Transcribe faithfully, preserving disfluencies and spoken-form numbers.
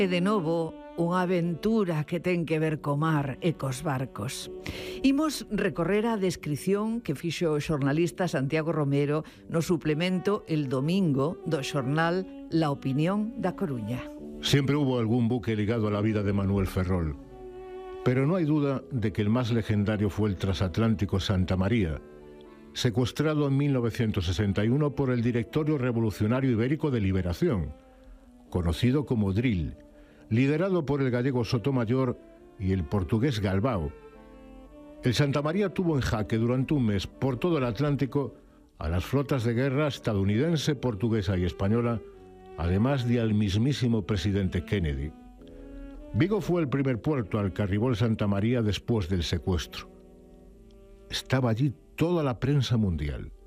E de novo, unha aventura que ten que ver co mar e cos barcos. Imos recorrer a descrición que fixo o xornalista Santiago Romero no suplemento El Domingo do xornal La Opinión da Coruña. Siempre hubo algún buque ligado a la vida de Manuel Ferrol, pero no hay duda de que el más legendario fue el transatlántico Santa María, secuestrado en mil novecientos sesenta y uno por el Directorio Revolucionario Ibérico de Liberación, conocido como DRIL, liderado por el gallego Sotomayor y el portugués Galbao. El Santa María tuvo en jaque durante un mes por todo el Atlántico a las flotas de guerra estadounidense, portuguesa y española, además de al mismísimo presidente Kennedy. Vigo fue el primer puerto al que arribó el Santa María después del secuestro. Estaba allí toda la prensa mundial.